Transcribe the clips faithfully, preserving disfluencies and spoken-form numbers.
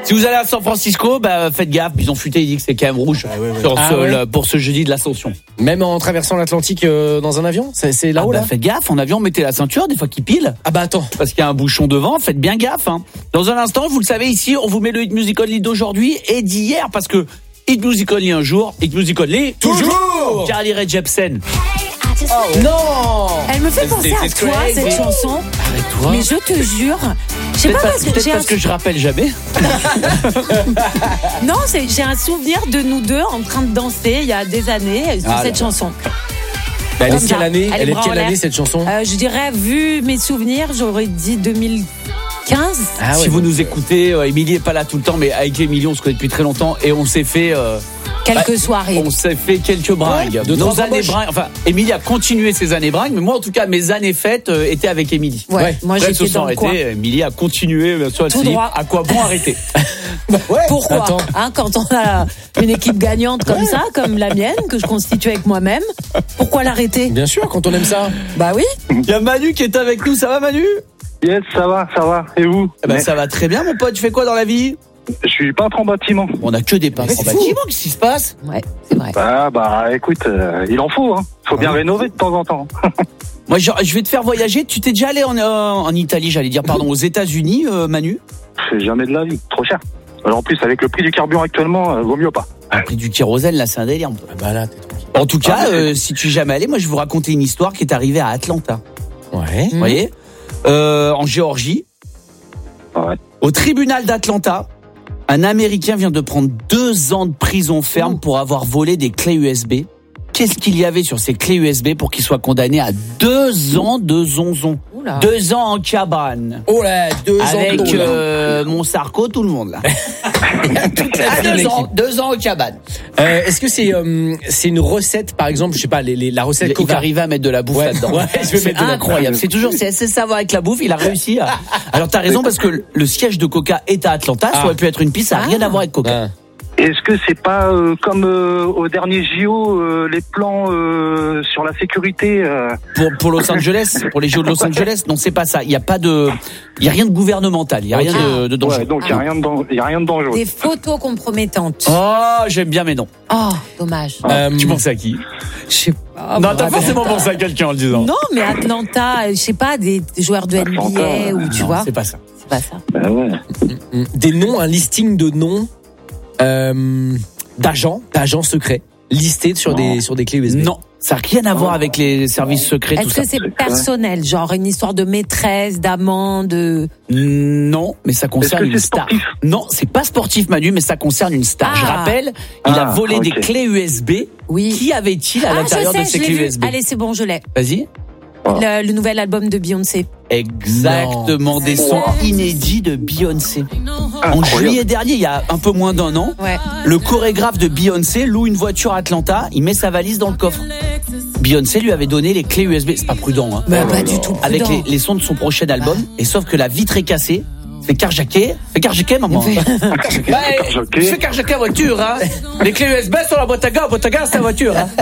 Si vous allez à San Francisco, bah, faites gaffe. Bison Futé, il dit que c'est quand même rouge ah, ouais, ouais. Sur ah, ce, ouais. le, pour ce jeudi de l'Ascension. Même en traversant l'Atlantique euh, dans un avion, c'est, c'est là-haut ah, bah, là. Faites gaffe, en avion, mettez la ceinture, des fois qu'il pile. Ah bah attends. Parce qu'il y a un bouchon devant, faites bien gaffe. Hein. Dans un instant, vous le savez ici, on vous met le Hit Music Only d'aujourd'hui et d'hier, parce que Hit Music Only un jour, Hit Music Only toujours. Carly Rae Jepsen. Oh, non. Elle me fait penser à toi, cette chanson. Arrête-toi. Mais je te jure, je sais pas Peut-être parce que peut-être j'ai parce un... que je rappelle jamais. Non, c'est, j'ai un souvenir de nous deux en train de danser il y a des années sur Ah, cette là. chanson. Bah, elle est Comme de quelle ça. année Elle Elle est est de bras quelle en l'air. année cette chanson Euh, je dirais, vu mes souvenirs, j'aurais dit deux mille quinze. Ah si ouais, vous donc, nous écoutez, euh, Émilie est pas là tout le temps, mais avec Émilie, on se connaît depuis très longtemps et on s'est fait... Euh, Quelques bah, soirées. On s'est fait quelques bringues. Ouais, deux, Nos trois années embauches. bringues. Enfin, Émilie a continué ses années bringues, mais moi, en tout cas, mes années fêtes euh, étaient avec Émilie. Ouais, Ouais. moi Après, j'étais se sont dans le coin. arrêtés. Émilie a continué, bien sûr, elle Tout s'est dit, droit. à quoi bon arrêter? ouais. Pourquoi Attends. hein, quand on a une équipe gagnante comme ça, comme la mienne, que je constitue avec moi-même, pourquoi l'arrêter? Bien sûr, quand on aime ça. Bah oui. Il y a Manu qui est avec nous. Ça va, Manu? Yes, ça va, ça va. Et vous? Eh ben, ça va très bien, mon pote. Tu fais quoi dans la vie? Je suis peintre en bâtiment. On a que des peintres en c'est fou. bâtiment. Qu'est-ce qui se passe? Ouais, c'est vrai. Ah bah écoute, euh, il en faut, hein. Faut bien Ah. rénover de temps en temps. Moi, je, je vais te faire voyager. Tu t'es déjà allé en, euh, en Italie, j'allais dire, pardon, aux États-Unis, euh, Manu? C'est jamais de la vie, trop cher. Alors en plus, avec le prix du carburant actuellement, euh, vaut mieux pas. Le prix du kérosène, là, c'est un délire. Ah bah là, t'es tranquille. En tout cas, Ah, mais- euh, si tu es jamais allé, moi, je vais vous raconter une histoire qui est arrivée à Atlanta. Ouais. Vous voyez, euh, en Géorgie, Ouais. au tribunal d'Atlanta, un Américain vient de prendre deux ans de prison ferme pour avoir volé des clés U S B. Qu'est-ce qu'il y avait sur ces clés U S B pour qu'il soit condamné à deux ans de zonzon? Oula. Deux ans en cabane. Oh là, deux ans Avec de tôle. euh, mon Sarko, tout le monde là. Toute la Ah, fine deux équipe. ans, deux ans en cabane. Euh, est-ce que c'est euh, c'est une recette, par exemple, je sais pas, les, les, la recette Il, il va Coca. arriver à mettre de la bouffe Ouais, là-dedans. ouais, je vais C'est mettre de la incroyable. C'est toujours, c'est assez savoir avec la bouffe. Il a réussi à. Alors t'as raison parce que le siège de Coca est à Atlanta. Ça Ah. aurait pu être une piste. Ça n'a Ah. rien à voir avec Coca. Ah. Est-ce que c'est pas euh, comme euh, au dernier J O, euh, les plans euh, sur la sécurité euh... Pour, pour Los Angeles, pour les J O de Los Angeles, non, c'est pas ça. Il y a pas de, il y a rien de gouvernemental. Il y a rien de, de dangereux. Ouais, donc il y a rien de dan- y a rien de dangereux. Des photos compromettantes. Oh, j'aime bien, mais non. Oh, dommage. Euh, Tu pensais à qui? Je sais pas. Non, t'as Atlanta. forcément pensé à quelqu'un en le disant. Non, mais Atlanta, je sais pas, des joueurs de N B A ou tu Non, vois. c'est pas ça. C'est pas ça. Bah ouais. Des noms, un listing de noms euh, d'agents, d'agents secrets listés sur des sur des clés U S B. Non, ça n'a rien à voir avec les services secrets, tout Est-ce ça. que c'est personnel, genre une histoire de maîtresse, d'amant, de... Non, mais ça concerne Est-ce que une c'est star. sportif? Non, c'est pas sportif, Manu, mais ça concerne une star. Ah. Je rappelle, il a Ah, volé ok. des clés U S B. Oui. Qui avait-il à Ah, je l'intérieur de sais, ces je l'ai clés vu. U S B? Allez, c'est bon, je l'ai. Vas-y. Le, le nouvel album de Beyoncé. Exactement, des sons inédits de Beyoncé. En Incroyable. juillet dernier, il y a un peu moins d'un an, Ouais. le chorégraphe de Beyoncé loue une voiture à Atlanta, il met sa valise dans le coffre. Beyoncé lui avait donné les clés U S B, c'est pas prudent, hein. Bah, pas du tout. Avec prudent. les, les sons de son prochain album, et sauf que la vitre est cassée. Fais carjacker, fais carjacker, maman. Fais- Bah, Carjacker. fais carjacker la voiture, hein. Les clés U S B sont la boîte à gars, la boîte à gars, c'est ta voiture, hein.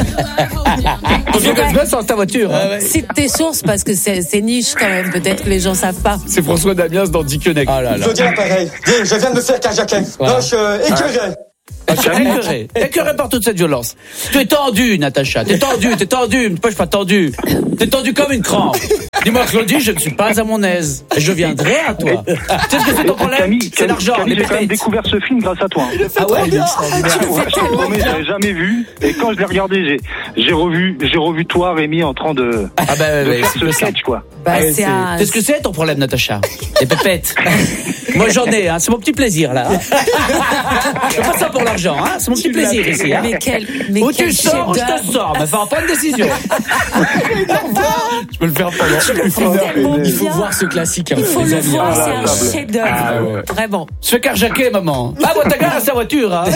Les clés U S B sont ta voiture, hein. Cite tes sources parce que c'est c'est niche quand même. Peut-être que les gens savent pas. C'est François Damiens dans Dickeneck. Ah là là. Je dis l'appareil. Dis, je viens de me faire carjacker. Voilà. Donc, euh, écœuré. Écœuré, écœuré par toute cette violence. Tu es tendu, Natacha. T'es tendu, t'es tendu. Pourquoi je suis pas tendu? T'es tendu comme une crampe. Dis-moi, Claudie, je ne suis pas à mon aise. Et je viendrai à toi. Tu sais ce que c'est ton problème? Camille, C'est Camille, l'argent, Camille, les j'ai quand même pépettes. découvert ce film grâce à toi. Ah ouais? Ouais, je te promets, j'avais jamais vu. Et quand je l'ai regardé, j'ai, j'ai revu, j'ai revu toi, Rémi, en train de, Ah bah, ouais, de ouais, faire c'est ce que ça. sketch, quoi. Bah, Ah, c'est c'est- un. Qu'est-ce que c'est ton problème, Natacha? Les pépettes. Moi j'en ai, hein. C'est mon petit plaisir là. Je fais pas ça pour l'argent, hein. C'est mon petit plaisir ici. Hein. Mais quel. Mais Où quel tu sors, où je chef-d'œuvre. te sors. Mais faire pas une décision. Je peux le faire pendant. Il faut, tellement il faut bien. voir ce classique. hein, Il faut les le amis. voir, Ah, c'est la un table. chef-d'œuvre. Ah, ouais. Vraiment. Je fais carjacker, maman. Ah, boîte à gaz, c'est ta voiture, hein.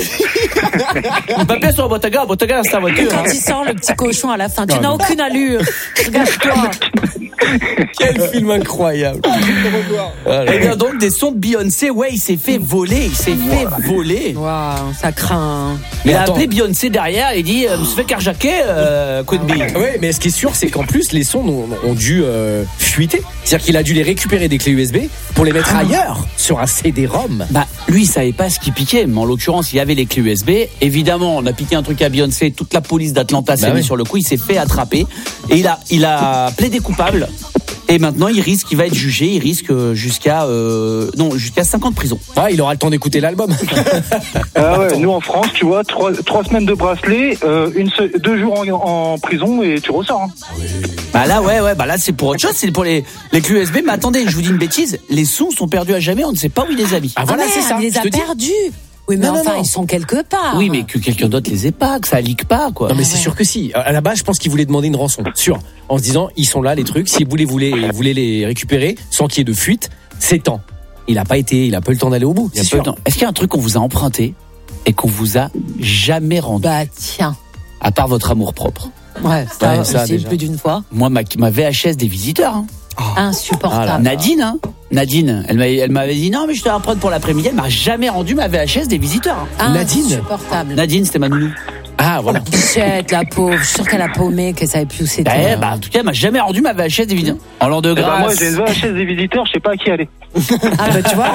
Le papier sur la boîte à gaz, boîte à gaz, c'est ta voiture. Quand Hein. il sort le petit cochon à la fin, tu n'as aucune allure. Regarde-toi. Quel film incroyable. Eh bien, donc, des sons de Beyoncé, ouais, il s'est fait voler, il s'est fait voler. Waouh, ça craint. Il a attends. appelé Beyoncé derrière et dit, euh, je me suis fait carjacker, euh, Queen Bee. Ouais, mais ce qui est sûr, c'est qu'en plus, les sons ont, ont dû euh, euh, fuité. C'est-à-dire qu'il a dû les récupérer des clés U S B pour les mettre ailleurs, sur un C D-ROM. Bah, lui, il savait pas ce qu'il piquait, mais en l'occurrence, il y avait les clés U S B. Évidemment, on a piqué un truc à Beyoncé, toute la police d'Atlanta s'est Bah mise oui. sur le coup, il s'est fait attraper et il a, il a plaidé coupable. Et maintenant, il risque, il va être jugé, il risque jusqu'à, euh, non, jusqu'à cinq ans de prison. Ouais, il aura le temps d'écouter l'album. Ah ouais, nous en France, tu vois, trois, trois semaines de bracelet, euh, une se- deux jours en, en prison et tu ressors. Hein. Bah là, ouais, ouais, bah là, c'est pour autre chose, c'est pour les, les clés U S B. Mais attendez, je vous dis une bêtise, les sons sont perdus à jamais, on ne sait pas où il les a mis. Ah voilà, Ah, c'est merde, ça. il les je a te dis. perdus. Oui, mais Non, non, enfin, non. ils sont quelque part. Oui, mais que quelqu'un d'autre les ait pas, que ça leak pas, quoi. Non mais Ah c'est ouais. sûr que si. À la base, je pense qu'il voulait demander une rançon, sûr. En se disant, ils sont là les trucs. Si vous les voulez, vous voulez les récupérer sans qu'il y ait de fuite, c'est temps. Il a pas été, il a pas eu le temps d'aller au bout. Il y a C'est peu de sûr. temps. Est-ce qu'il y a un truc qu'on vous a emprunté et qu'on vous a jamais rendu, Bah, tiens. à part votre amour propre? Ouais, ça, Ouais, ça, aussi, déjà. plus d'une fois. Moi, ma, ma V H S des visiteurs, hein. Insupportable. Ah là. Nadine, hein. Nadine, elle m'avait, elle m'avait dit non, mais je te l'emprunte pour l'après-midi. Elle m'a jamais rendu ma V H S des visiteurs, hein. Nadine. Insupportable. Nadine, c'était ma nounou. Ah voilà. Bichette, la pauvre. Je suis sûre qu'elle a paumé, qu'elle savait plus où c'était. Eh, bah, en tout cas, elle m'a jamais rendu ma V H S des visiteurs. En l'an de Eh ben, grâce. moi, j'ai une V H S des visiteurs, je sais pas à qui aller. Ah, bah, tu vois.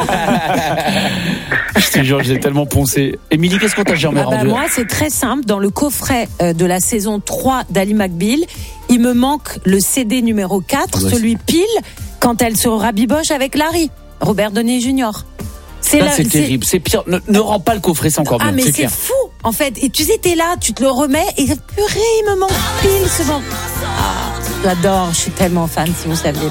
Je te jure, je l'ai tellement poncé. Émilie, qu'est-ce qu'on t'a jamais Ah bah, rendu? moi, c'est très simple. Dans le coffret euh, de la saison trois d'Ally McBeal, il me manque le C D numéro quatre, Ah bah, celui pile, quand elle se rabiboche avec Larry, Robert Downey junior C'est Ça, la- c'est c'est- terrible. C'est pire. Ne, ne rends pas le coffret, c'est encore Ah, mieux. mais c'est c'est clair. fou, en fait. Et tu sais, t'es là, tu te le remets, et purée, il me manque pile ce moment. Ah, j'adore, je suis tellement fan, si vous saviez.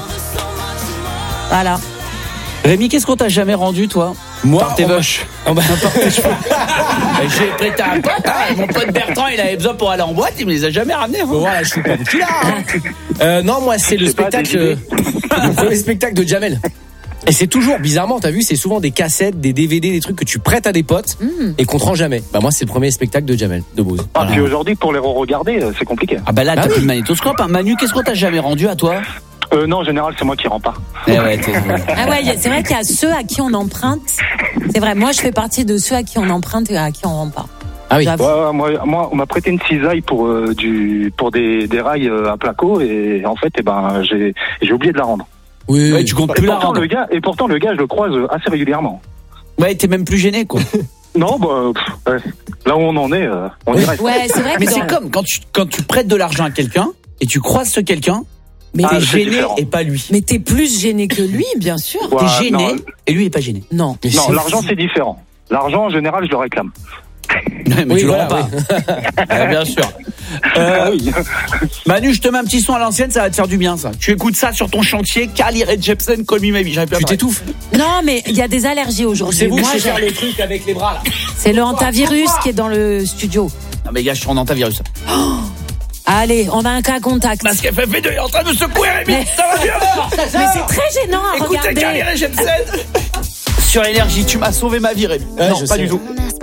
Voilà. Rémi, qu'est-ce qu'on t'a jamais rendu, toi? Moi, Par tes on m'a- vaches. on m'a- Ben, j'ai prêté un pote, hein. Mon pote Bertrand, il avait besoin pour aller en boîte, il me les a jamais ramenés. Bon, voilà, je suis pas beaucoup là. hein. Euh, non, moi, c'est le Je sais pas, spectacle, des euh, idées. le premier spectacle de Jamel. Et c'est toujours, bizarrement, t'as vu, c'est souvent des cassettes, des D V D, des trucs que tu prêtes à des potes et qu'on te rend jamais. Bah, moi, c'est le premier spectacle de Jamel, de Bose. Ah, puis aujourd'hui, pour les re-regarder, euh, c'est compliqué. Ah bah là, Bah t'as oui. plus le magnétoscope, hein. Manu, qu'est-ce qu'on t'a jamais rendu à toi? Euh, non, en général, c'est moi qui rends pas. Eh ouais, t'es... Ah ouais, y a- c'est vrai qu'il y a ceux à qui on emprunte. C'est vrai, moi, je fais partie de ceux à qui on emprunte et à qui on rend pas. Ah oui. J'avoue. Ouais, ouais, moi, moi, on m'a prêté une cisaille pour euh, du pour des, des rails euh, à placo et en fait, eh ben, j'ai j'ai oublié de la rendre. Oui. Ouais, tu comptes Et plus la pourtant, rendre. le gars, et pourtant, le gars, je le croise euh, assez régulièrement. Ouais, t'es même plus gêné, quoi. Non, bah, pff, ouais. Là où on en est, euh, on y reste. Ouais, c'est vrai que Mais dans- c'est comme quand tu, quand tu prêtes de l'argent à quelqu'un et tu croises ce quelqu'un, mais Ah, t'es c'est gêné différent. et pas lui. Mais t'es plus gêné que lui, bien sûr. Ouais, T'es gêné non, et lui il est pas gêné. Non. Mais non, c'est- l'argent, c'est différent. L'argent, en général, je le réclame. mais Oui, tu voilà, le rends pas. Ouais, bien sûr. Euh, Ah oui. Manu, je te mets un petit son à l'ancienne, ça va te faire du bien, ça. Tu écoutes ça sur ton chantier, Carly Rae Jepsen, Call Me Maybe. J'arrive plus à Tu parler. t'étouffes. Non, mais il y a des allergies aujourd'hui. C'est vous Moi, qui j'ai- faire les trucs avec les bras, là. c'est le hantavirus qui est dans le studio. Non, mais gars, je suis en antivirus. Allez, on a un cas contact. Parce qu'F F deux est en train de me secouer, Rémi. Mais- Ça va bien. Mais c'est très gênant à Écoutez Carly regarder. Rae Jepsen. Sur énergie, tu m'as sauvé ma vie, Rémi. Ouais, non, je pas sais. du tout. Don't ask